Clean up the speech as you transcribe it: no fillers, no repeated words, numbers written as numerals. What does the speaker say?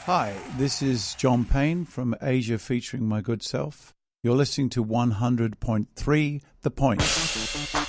Hi, this is John Payne from Asia featuring My Good Self. You're listening to 100.3 The Point.